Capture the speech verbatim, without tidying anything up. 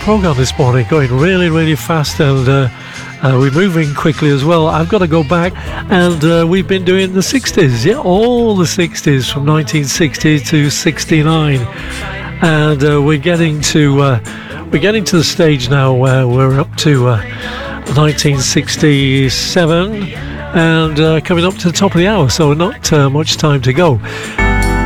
programme this morning, going really, really fast, and uh, uh, we're moving quickly as well. I've got to go back, and uh, we've been doing the sixties, yeah, all the sixties from nineteen sixty to sixty-nine, and uh, we're getting to uh, we're getting to the stage now where we're up to uh, nineteen sixty-seven, and uh, coming up to the top of the hour, so not uh, much time to go.